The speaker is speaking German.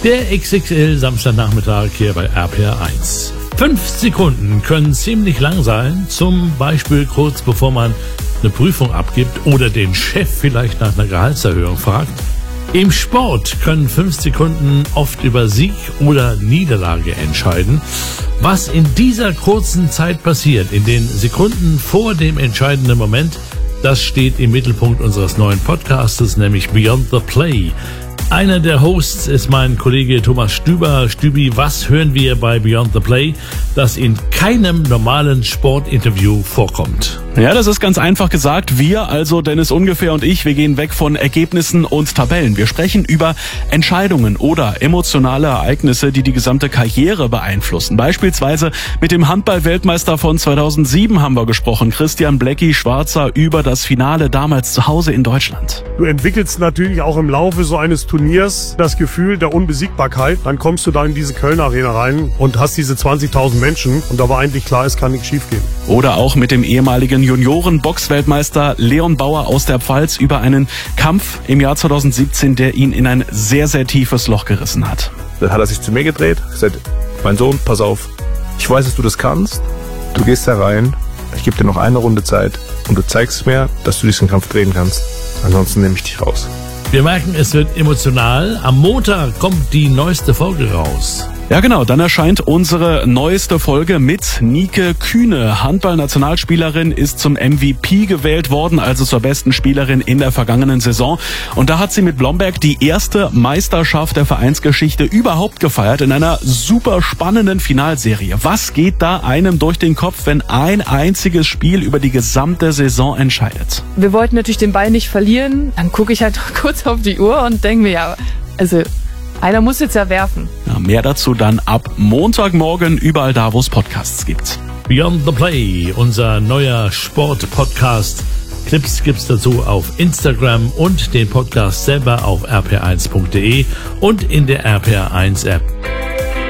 Der XXL Samstagnachmittag hier bei RPR1. 5 Sekunden können ziemlich lang sein, zum Beispiel kurz bevor man eine Prüfung abgibt oder den Chef vielleicht nach einer Gehaltserhöhung fragt. Im Sport können 5 Sekunden oft über Sieg oder Niederlage entscheiden. Was in dieser kurzen Zeit passiert, in den Sekunden vor dem entscheidenden Moment, das steht im Mittelpunkt unseres neuen Podcastes, nämlich Beyond the Play. Einer der Hosts ist mein Kollege Thomas Stüber. Stübi, was hören wir bei Beyond the Play, das in keinem normalen Sportinterview vorkommt? Ja, das ist ganz einfach gesagt. Wir, also Dennis Ungefähr und ich, wir gehen weg von Ergebnissen und Tabellen. Wir sprechen über Entscheidungen oder emotionale Ereignisse, die die gesamte Karriere beeinflussen. Beispielsweise mit dem Handball-Weltmeister von 2007 haben wir gesprochen, Christian Blecki Schwarzer, über das Finale damals zu Hause in Deutschland. Du entwickelst natürlich auch im Laufe so eines Turniers das Gefühl der Unbesiegbarkeit. Dann kommst du da in diese Kölner Arena rein und hast diese 20.000 Menschen und da war eigentlich klar, es kann nichts schiefgehen. Oder auch mit dem ehemaligen Junioren-Boxweltmeister Leon Bauer aus der Pfalz über einen Kampf im Jahr 2017, der ihn in ein sehr, sehr tiefes Loch gerissen hat. Dann hat er sich zu mir gedreht, gesagt, mein Sohn, pass auf, ich weiß, dass du das kannst, du gehst da rein, ich gebe dir noch eine Runde Zeit und du zeigst mir, dass du diesen Kampf drehen kannst, ansonsten nehme ich dich raus. Wir merken, es wird emotional. Am Montag kommt die neueste Folge raus. Ja genau, dann erscheint unsere neueste Folge mit Nike Kühne. Handball-Nationalspielerin ist zum MVP gewählt worden, also zur besten Spielerin in der vergangenen Saison. Und da hat sie mit Blomberg die erste Meisterschaft der Vereinsgeschichte überhaupt gefeiert in einer super spannenden Finalserie. Was geht da einem durch den Kopf, wenn ein einziges Spiel über die gesamte Saison entscheidet? Wir wollten natürlich den Ball nicht verlieren. Dann gucke ich halt kurz auf die Uhr und denke mir, ja, also einer muss jetzt ja werfen. Ja, mehr dazu dann ab Montagmorgen überall da, wo es Podcasts gibt. Beyond the Play, unser neuer Sport-Podcast. Clips gibt's dazu auf Instagram und den Podcast selber auf rpr1.de und in der RPR1 App.